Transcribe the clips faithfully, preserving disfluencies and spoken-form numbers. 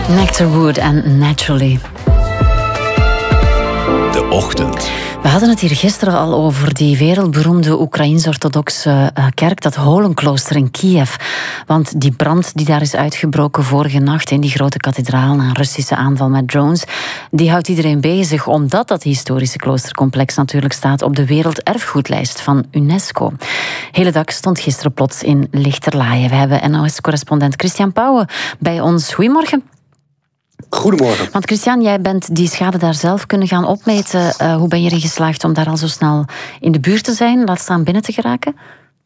Nectarwood en Naturally. De ochtend. We hadden het hier gisteren al over die wereldberoemde Oekraïens-orthodoxe uh, kerk, dat Holenklooster in Kiev. Want die brand die daar is uitgebroken vorige nacht in die grote kathedraal na een Russische aanval met drones, die houdt iedereen bezig, omdat dat historische kloostercomplex natuurlijk staat op de werelderfgoedlijst van UNESCO. Hele dag stond gisteren plots in lichterlaaien. We hebben N O S-correspondent Christian Pauwen bij ons. Goedemorgen. Goedemorgen. Want Christian, jij bent die schade daar zelf kunnen gaan opmeten. Uh, hoe ben je erin geslaagd om daar al zo snel in de buurt te zijn, laat staan binnen te geraken?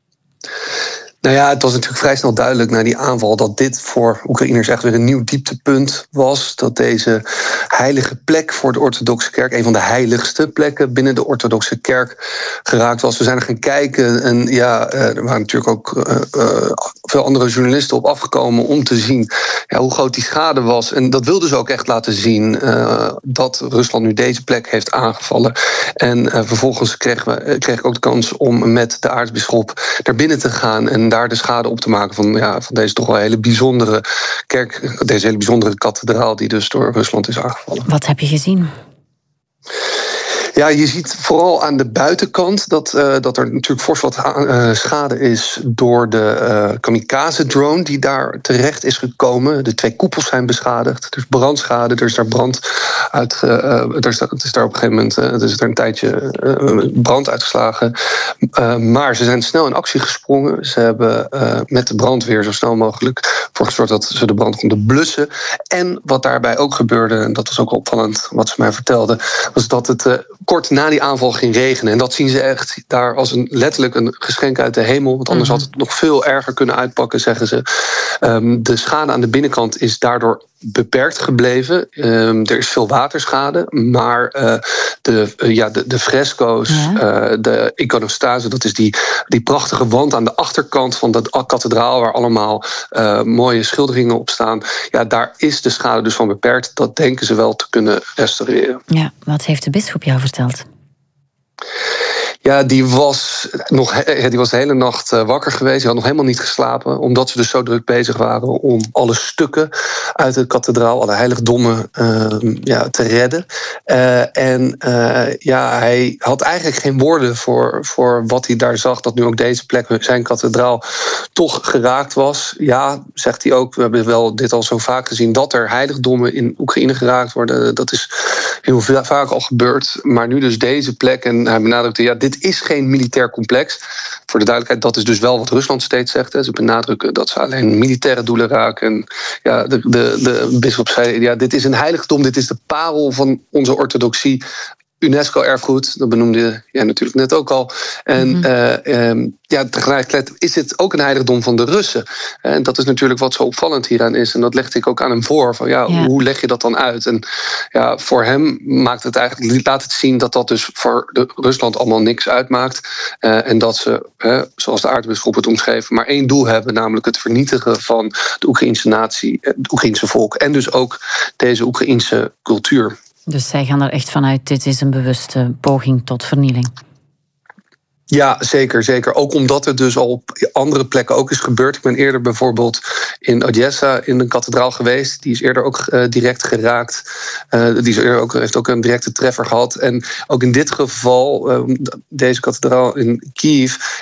Nou ja, het was natuurlijk vrij snel duidelijk na die aanval dat dit voor Oekraïners echt weer een nieuw dieptepunt was. Dat deze heilige plek voor de orthodoxe kerk, een van de heiligste plekken binnen de orthodoxe kerk, geraakt was. We zijn er gaan kijken en ja, er waren natuurlijk ook uh, uh, veel andere journalisten op afgekomen om te zien ja, hoe groot die schade was. En dat wilden ze ook echt laten zien, uh, dat Rusland nu deze plek heeft aangevallen. En uh, vervolgens kregen we, kreeg ik ook de kans om met de aartsbisschop naar binnen te gaan en daar de schade op te maken van, ja, van deze toch wel hele bijzondere kerk, deze hele bijzondere kathedraal die dus door Rusland is aangevallen. Wat heb je gezien? Ja, je ziet vooral aan de buitenkant dat, uh, dat er natuurlijk fors wat uh, schade is door de uh, kamikaze-drone die daar terecht is gekomen. De twee koepels zijn beschadigd. Er is brandschade, er is daar brand uit. Uh, er, is daar, het is daar op een gegeven moment uh, er is er een tijdje uh, brand uitgeslagen. Uh, maar ze zijn snel in actie gesprongen. Ze hebben uh, met de brandweer zo snel mogelijk voor gezorgd dat ze de brand konden blussen. En wat daarbij ook gebeurde, en dat was ook opvallend wat ze mij vertelden, was dat het uh, kort na die aanval ging regenen. En dat zien ze echt daar als een letterlijk een geschenk uit de hemel. Want anders had het nog veel erger kunnen uitpakken, zeggen ze. Um, de schade aan de binnenkant is daardoor beperkt gebleven. Um, er is veel waterschade, maar uh, de, uh, ja, de, de fresco's, ja. uh, de iconostase, dat is die, die prachtige wand aan de achterkant van de kathedraal waar allemaal uh, mooie schilderingen op staan. Ja, daar is de schade dus van beperkt. Dat denken ze wel te kunnen restaureren. Ja, wat heeft de bisschop jou verteld? Ja, die was, nog, die was de hele nacht wakker geweest. Die had nog helemaal niet geslapen. Omdat ze dus zo druk bezig waren om alle stukken uit de kathedraal, alle heiligdommen, uh, ja, te redden. Uh, en uh, ja, hij had eigenlijk geen woorden voor, voor wat hij daar zag. Dat nu ook deze plek, zijn kathedraal, toch geraakt was. Ja, zegt hij ook, we hebben wel dit al zo vaak gezien, dat er heiligdommen in Oekraïne geraakt worden. Dat is heel vaak al gebeurd. Maar nu dus deze plek. En hij benadrukte, ja, dit is geen militair complex. Voor de duidelijkheid, dat is dus wel wat Rusland steeds zegt. Hè. Ze benadrukken dat ze alleen militaire doelen raken. En ja, de, de, de bisschop zei, ja, dit is een heiligdom, dit is de parel van onze orthodoxie. UNESCO-erfgoed, dat benoemde jij natuurlijk net ook al. En mm-hmm. uh, um, ja, tegelijkertijd is het ook een heiligdom van de Russen. En dat is natuurlijk wat zo opvallend hieraan is. En dat legde ik ook aan hem voor. Van, ja, ja. Hoe leg je dat dan uit? En ja, voor hem maakt het eigenlijk, laat het zien dat dat dus voor de Rusland allemaal niks uitmaakt. Uh, en dat ze, uh, zoals de aartsbisschop het omschreef, maar één doel hebben, namelijk het vernietigen van de Oekraïnse natie, het Oekraïnse volk en dus ook deze Oekraïnse cultuur. Dus zij gaan er echt vanuit, dit is een bewuste poging tot vernieling. Ja, zeker, zeker. Ook omdat het dus al op andere plekken ook is gebeurd. Ik ben eerder bijvoorbeeld in Odessa in een kathedraal geweest. Die is eerder ook uh, direct geraakt. Uh, die is eerder ook, heeft ook een directe treffer gehad. En ook in dit geval, uh, deze kathedraal in Kiev,